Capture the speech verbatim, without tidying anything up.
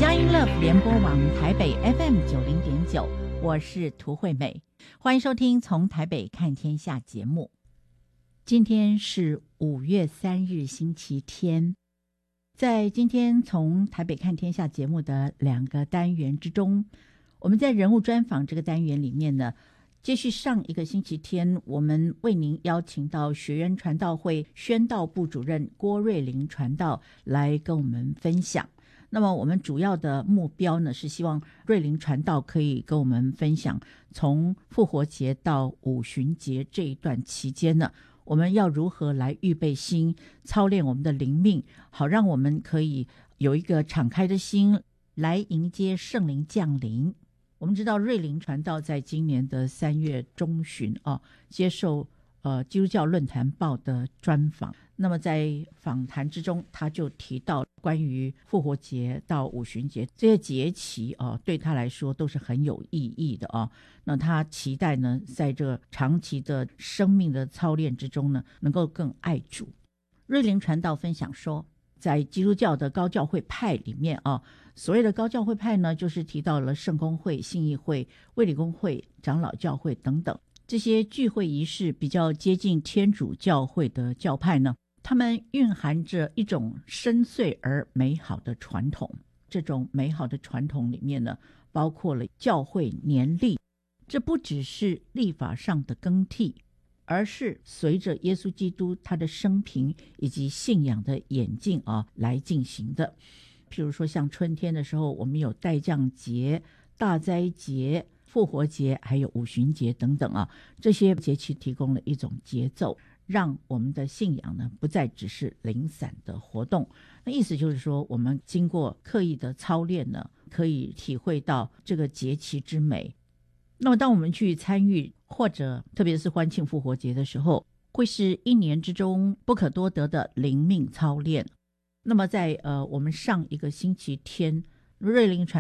佳音乐联播网台北 F M 九零点九，我是涂惠美，欢迎收听从台北看天下节目。今天是五月三日星期天，在今天从台北看天下节目的两个单元之中，我们在人物专访这个单元里面呢，接续上一个星期天，我们为您邀请到学园传道会宣道部主任郭瑞麟传道来跟我们分享。那么我们主要的目标呢，是希望瑞麟传道可以跟我们分享从复活节到五旬节这一段期间呢，我们要如何来预备心，操练我们的灵命，好让我们可以有一个敞开的心来迎接圣灵降临。我们知道瑞麟传道在今年的三月中旬啊，接受呃基督教论坛报的专访。那么在访谈之中，他就提到关于复活节到五旬节这些节期啊，对他来说都是很有意义的啊。那他期待呢，在这长期的生命的操练之中呢，能够更爱主。瑞麟传道分享说，在基督教的高教会派里面啊，所谓的高教会派呢，就是提到了圣公会、信义会、卫理公会、长老教会等等这些聚会仪式比较接近天主教会的教派呢，他们蕴含着一种深邃而美好的传统。这种美好的传统里面呢，包括了教会年历，这不只是历法上的更替，而是随着耶稣基督他的生平以及信仰的演进啊来进行的。譬如说像春天的时候，我们有待降节、大灾节、复活节，还有五旬节等等啊，这些节期提供了一种节奏，让我们的信仰呢不再只是零散的活动。那意思就是说，我们经过刻意的操练呢，可以体会到这个节期之美。那么当我们去参与或者特别是欢庆复活节的时候，会是一年之中不可多得的灵命操练。那么在呃我们上一个星期天，瑞麟传